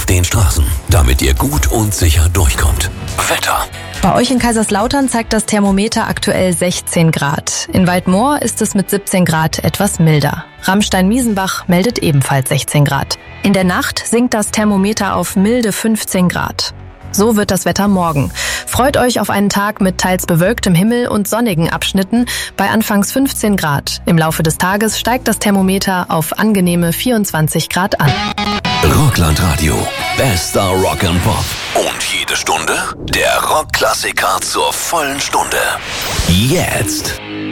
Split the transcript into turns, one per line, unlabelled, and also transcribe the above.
den Straßen, damit ihr gut und sicher durchkommt. Wetter.
Bei euch in Kaiserslautern zeigt das Thermometer aktuell 16 Grad. In Waldmoor ist es mit 17 Grad etwas milder. Ramstein-Miesenbach meldet ebenfalls 16 Grad. In der Nacht sinkt das Thermometer auf milde 15 Grad. So wird das Wetter morgen. Freut euch auf einen Tag mit teils bewölktem Himmel und sonnigen Abschnitten bei anfangs 15 Grad. Im Laufe des Tages steigt das Thermometer auf angenehme 24 Grad an.
Rockland-Radio. Bester Rock and Pop. Und jede Stunde der Rockklassiker zur vollen Stunde. Jetzt.